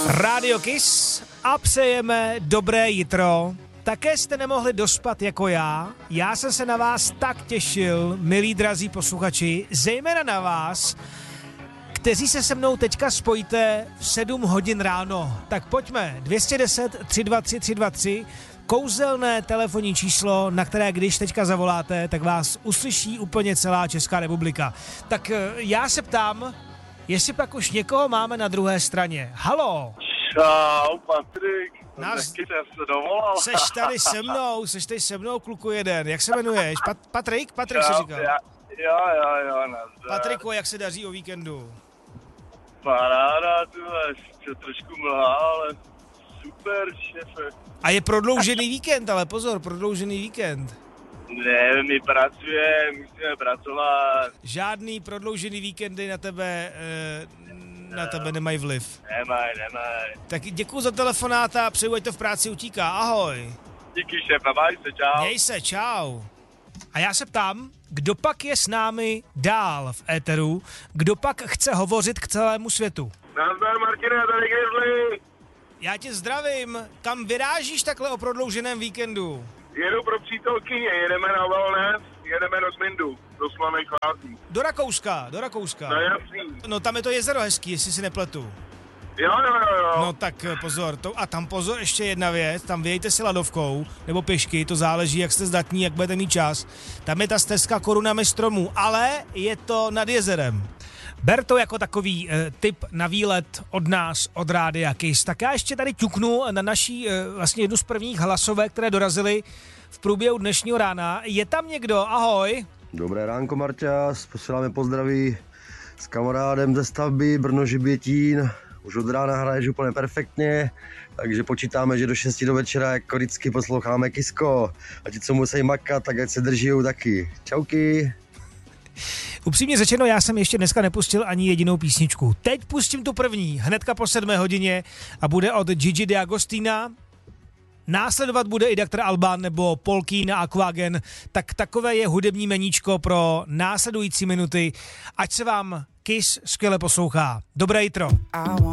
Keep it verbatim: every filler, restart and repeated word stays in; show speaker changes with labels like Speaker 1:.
Speaker 1: Rádio Kiss a přejeme dobré jitro. Také jste nemohli dospat jako já. Já jsem se na vás tak těšil, milí drazí posluchači, zejména na vás, kteří se se mnou teďka spojíte v sedm hodin ráno. Tak pojďme, dvě stě deset, tři dva tři, tři dva tři, kouzelné telefonní číslo, na které když teďka zavoláte, tak vás uslyší úplně celá Česká republika. Tak já se ptám, jestli pak už někoho máme na druhé straně. Halo!
Speaker 2: Čau, Patrik.
Speaker 1: Nás...
Speaker 2: Taky jsem se dovolal.
Speaker 1: Seš tady se mnou, seš tady se mnou, kluku jeden. Jak se jmenuješ? Pat- Patrik? Patrik
Speaker 2: Čau,
Speaker 1: se říkal.
Speaker 2: Já, jo, jo, jo, nazdar.
Speaker 1: Patriku, jak se daří o víkendu?
Speaker 2: Paráda, tuhle, ještě trošku mlha, ale super, šefe.
Speaker 1: A je prodloužený víkend, ale pozor, prodloužený víkend.
Speaker 2: Ne, my pracujeme, musíme pracovat.
Speaker 1: Žádný prodloužený víkendy na tebe, eh, na tebe nemají vliv.
Speaker 2: Nemaj, nemaj.
Speaker 1: Tak děkuju za telefonát a přeju, ať to v práci utíká. Ahoj.
Speaker 2: Díky, šefe, maj se, čau.
Speaker 1: Měj se, čau. A já se ptám, kdo pak je s námi dál v éteru, kdo pak chce hovořit k celému světu?
Speaker 2: Nazdar, Martine, tady Grizzly.
Speaker 1: Já tě zdravím. Kam vyrážíš takhle o prodlouženém víkendu?
Speaker 2: Jedu pro přítelkyně, jedeme na wellness, jedeme do Zmindu, do Slaných Lázní.
Speaker 1: Do Rakouska, do Rakouska.
Speaker 2: No jasný.
Speaker 1: No tam je to jezero hezký, jestli si nepletu.
Speaker 2: Jo, jo, jo, jo.
Speaker 1: No tak pozor, to, a tam pozor ještě jedna věc, tam vyjejte si ladovkou, nebo pěšky, to záleží, jak jste zdatní, jak budete mít čas. Tam je ta stezka korunami stromů, ale je to nad jezerem. Ber to jako takový e, tip na výlet od nás, od Rádia Kiss. Tak já ještě tady ťuknu na naší e, vlastně jednu z prvních hlasové, které dorazily v průběhu dnešního rána. Je tam někdo? Ahoj.
Speaker 3: Dobré ránko, Marťas, posíláme pozdraví s kamarádem ze stavby Brno Žibětín. Už od rána hraješ úplně perfektně, takže počítáme, že do šesti do večera jako vždycky posloucháme Kisko. A ti, co musí makat, tak ať se držijou taky. Čauky.
Speaker 1: Upřímně řečeno, já jsem ještě dneska nepustil ani jedinou písničku. Teď pustím tu první, hnedka po sedmé hodině a bude od Gigi D'Agostina. Následovat bude i doktor Alban nebo Polkín a Aquagen. Tak takové je hudební meníčko pro následující minuty. Ať se vám Kiss skvěle poslouchá. Dobré jitro.